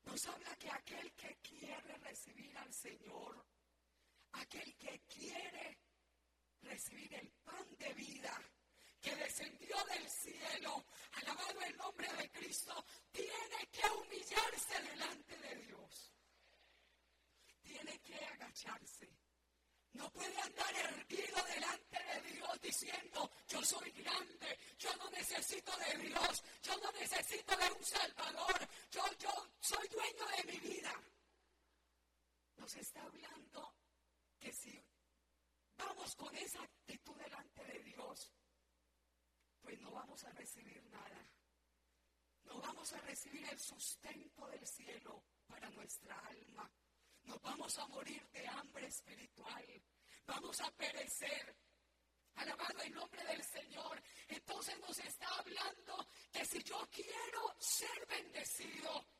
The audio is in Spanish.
Nos habla que aquel que quiere recibir al Señor, aquel que quiere recibir el pan de vida que descendió del cielo, alabado el nombre de Cristo, tiene que humillarse delante de Dios. Tiene que agacharse. No puede andar erguido delante de Dios diciendo, yo soy grande, yo no necesito de Dios, yo no necesito de un Salvador, yo soy dueño de mi vida. Nos está hablando que si vamos con esa actitud delante de Dios, pues no vamos a recibir nada. No vamos a recibir el sustento del cielo para nuestra alma. Nos vamos a morir de hambre espiritual. Vamos a perecer. Alabado el nombre del Señor. Entonces nos está hablando que si yo quiero ser bendecido,